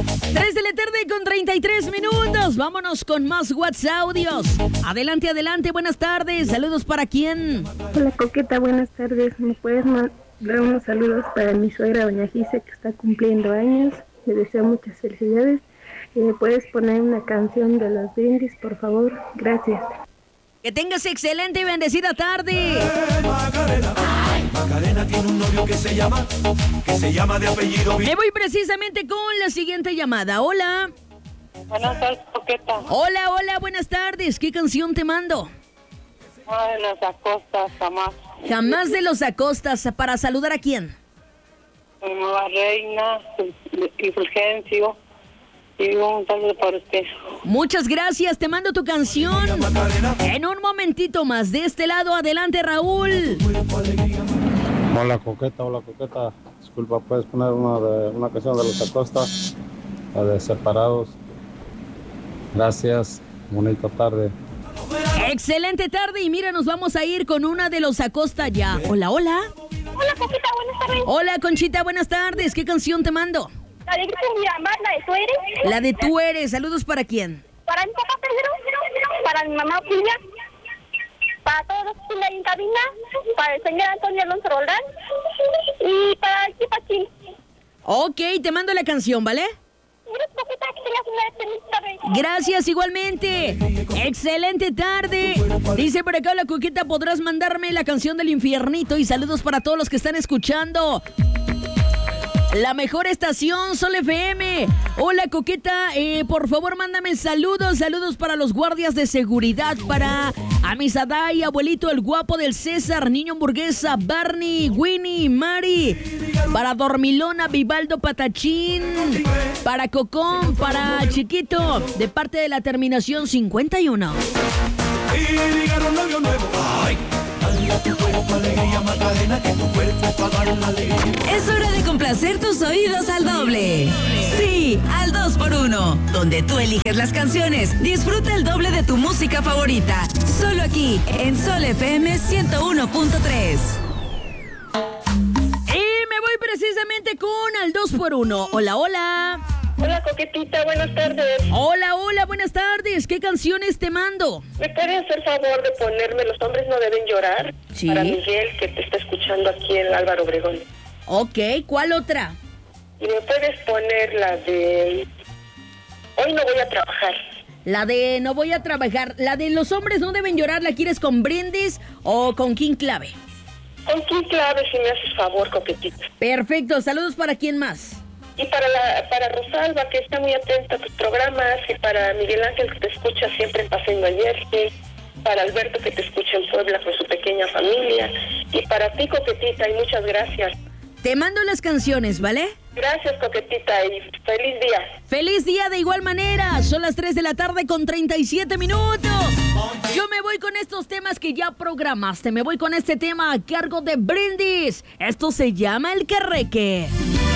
3 de la tarde con 33 minutos. Vámonos con más WhatsApp audios. Adelante, adelante, buenas tardes. Saludos para quién. Hola Coqueta, buenas tardes. ¿Me puedes dar unos saludos para mi suegra doña Gise, que está cumpliendo años? Le deseo muchas felicidades. ¿Y me puedes poner una canción de los Brindis, por favor? Gracias. Que tengas excelente y bendecida tarde. Macarena tiene un novio que se llama de apellido. Me voy precisamente con la siguiente llamada. Hola. Buenas tardes, Coqueta. Hola, hola, buenas tardes. ¿Qué canción te mando? De los Acostas, jamás. Jamás de los Acostas. ¿Para saludar a quién? Mi nueva reina, y Fulgencio. Y un saludo para usted. Muchas gracias, te mando tu canción en un momentito más. De este lado, adelante, Raúl. Hola Coqueta. Disculpa, ¿puedes poner una canción de los Acosta? La de Separados. Gracias, bonita tarde. Excelente tarde y mira, nos vamos a ir con una de los Acosta ya. Hola, hola. Hola, Coqueta, buenas tardes. Hola, Conchita, buenas tardes. ¿Qué canción te mando? La de Grupo Miramar, la de Tú Eres. La de Tú Eres. Saludos para quién. Para mi papá Pedro, para mi mamá Julia, para todos los que están ahí en cabina, para el señor Antonio Alonso Roldán y para el Chipachín. Ok, te mando la canción, ¿vale? Gracias, Coqueta, que tengas una excelente tarde. Gracias, igualmente. Excelente tarde. Dice por acá la Coqueta, podrás mandarme la canción del infiernito. Y saludos para todos los que están escuchando la mejor estación, Sol FM. Hola, Coqueta, por favor, mándame saludos para los guardias de seguridad, para Amisadai, abuelito, el guapo del César, niño hamburguesa, Barney, Winnie, Mari, para Dormilona, Vivaldo Patachín, para Cocón, para Chiquito, de parte de la terminación 51. Y llegaron novio nuevo. Ay, dale a tu cuerpo alegría, Macarena, que tu cuerpo para dar la alegría. Es hora de complacer tus oídos al doble. Sí, al 2x1, donde tú eliges las canciones. Disfruta el doble de tu música favorita. Solo aquí, en Sol FM 101.3. Y me voy precisamente con al 2x1. Hola, hola. Hola, Coquetita, buenas tardes. Hola, hola, buenas tardes. ¿Qué canciones te mando? ¿Me puedes hacer favor de ponerme Los hombres no deben llorar? Sí. Para Miguel, que te está escuchando aquí en Álvaro Obregón. Ok, ¿cuál otra? Y me puedes poner la de Hoy no voy a trabajar. La de No voy a trabajar. La de Los hombres no deben llorar, ¿la quieres con Brindis o con King Clave? Con King Clave, si me haces favor, Coquetita. Perfecto, saludos para quién más. Y para Rosalba, que está muy atenta a tus programas, y para Miguel Ángel, que te escucha siempre en Paseo ayer, para Alberto, que te escucha en Puebla con su pequeña familia, y para ti, Coquetita, y muchas gracias. Te mando las canciones, ¿vale? Gracias, Coquetita, y feliz día. ¡Feliz día de igual manera! Son las 3 de la tarde con 37 minutos. Yo me voy con estos temas que ya programaste. Me voy con este tema a cargo de Brindis. Esto se llama El Querreque.